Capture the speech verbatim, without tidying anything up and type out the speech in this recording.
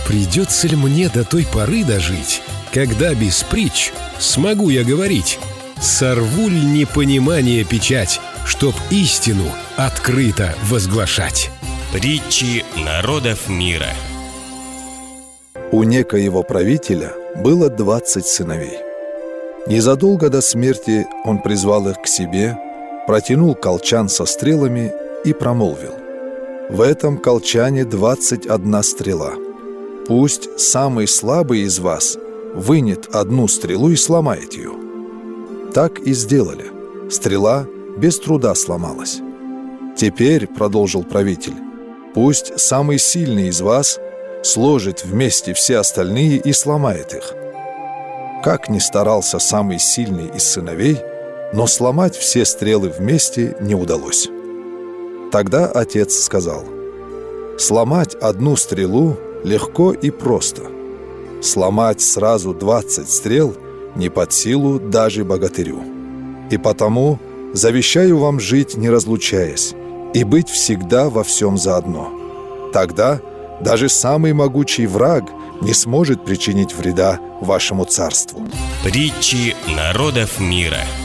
Придется ли мне до той поры дожить, когда без притч смогу я говорить? Сорву ль непонимание печать, чтоб истину открыто возглашать? Притчи народов мира. У некоего правителя было двадцать сыновей. Незадолго до смерти он призвал их к себе, протянул колчан со стрелами и промолвил: «В этом колчане двадцать одна стрела. Пусть самый слабый из вас вынет одну стрелу и сломает ее». Так и сделали. Стрела без труда сломалась. «Теперь, — продолжил правитель, — пусть самый сильный из вас сложит вместе все остальные и сломает их». Как ни старался самый сильный из сыновей, но сломать все стрелы вместе не удалось. Тогда отец сказал: «Сломать одну стрелу легко и просто. Сломать сразу двадцать стрел не под силу даже богатырю. И потому завещаю вам жить, не разлучаясь, и быть всегда во всем заодно. Тогда даже самый могучий враг не сможет причинить вреда вашему царству». Притчи народов мира.